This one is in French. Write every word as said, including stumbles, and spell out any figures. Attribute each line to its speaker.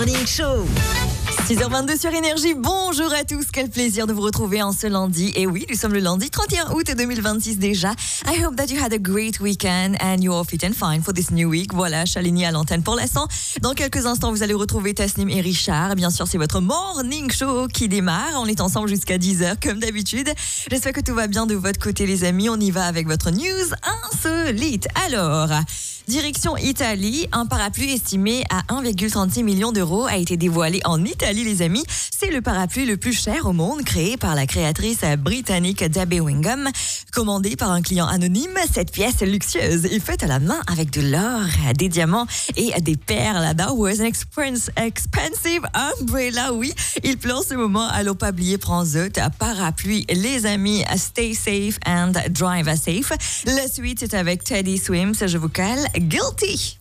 Speaker 1: Morning Show.
Speaker 2: six heures vingt-deux sur Énergie, bonjour à tous, quel plaisir de vous retrouver en ce lundi. Et oui, nous sommes le lundi trente et un août deux mille vingt-six déjà. I hope that you had a great weekend and you are fit and fine for this new week. Voilà, Chaligny à l'antenne pour l'instant. Dans quelques instants, vous allez retrouver Tasnim et Richard. Bien sûr, c'est votre Morning Show qui démarre. On est ensemble jusqu'à dix heures comme d'habitude. J'espère que tout va bien de votre côté les amis. On y va avec votre news insolite. Alors... direction Italie, un parapluie estimé à un virgule trente-six million d'euros a été dévoilé en Italie, les amis. C'est le parapluie le plus cher au monde, créé par la créatrice britannique Debbie Wingham. Commandé par un client anonyme, cette pièce luxueuse est faite à la main avec de l'or, des diamants et des perles. That was an expensive umbrella, oui. Il pleut en ce moment, alors pas oublier, prends-le, ta parapluie. Les amis, stay safe and drive safe. La suite, c'est avec Teddy Swims, je vous cale. Guilty.